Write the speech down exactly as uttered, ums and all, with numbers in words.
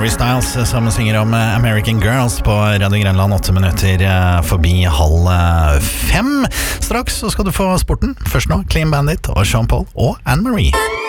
Harry Styles som synger om American Girls på Radio Grønland, åtte minutter forbi halv fem. Straks så skal du få sporten. Først nå, Clean Bandit og Sean Paul og Anne-Marie.